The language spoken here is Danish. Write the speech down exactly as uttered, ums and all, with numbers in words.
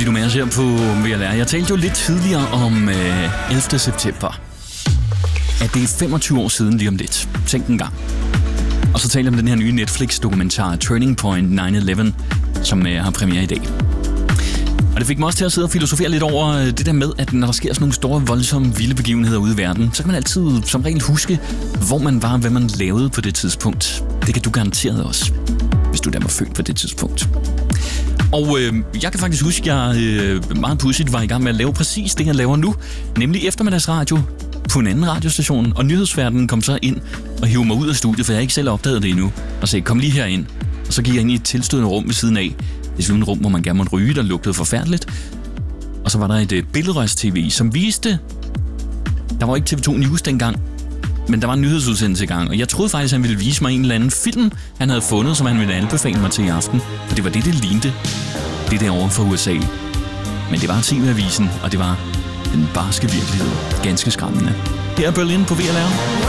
fordi du er med os her på V L R. Jeg talte jo lidt tidligere om øh, ellevte september. At det er femogtyve år siden lige om lidt. Tænk en gang. Og så talte jeg om den her nye Netflix-dokumentar Turning Point nine eleven, som øh, har premiere i dag. Og det fik mig også til at sidde og filosofere lidt over det der med, at når der sker sådan nogle store, voldsomme, vilde begivenheder ude i verden, så kan man altid som regel huske, hvor man var og hvad man lavede på det tidspunkt. Det kan du garanteret også, hvis du der var født på det tidspunkt. Og øh, jeg kan faktisk huske, at jeg øh, meget pudsigt var i gang med at lave præcis det, jeg laver nu, nemlig eftermiddagsradio på en anden radiostation, og nyhedsverdenen kom så ind og hive mig ud af studiet, for jeg har ikke selv opdaget det endnu, og sagde, kom lige herind. Og så gik jeg ind i et tilstødende rum ved siden af. Det er et rum, hvor man gerne måtte ryge, der lugtede forfærdeligt. Og så var der et uh, billedrørs-tv, som viste... Der var ikke T V to News dengang, men der var en nyhedsudsendelse i gang. Og jeg troede faktisk, han ville vise mig en eller anden film, han havde fundet, som han ville anbefale mig til i aften. For det var det, det lignede. Det derovre fra U S A. Men det var T V-avisen, og det var den barske virkelighed. Ganske skræmmende. Her er Berlin på V L R.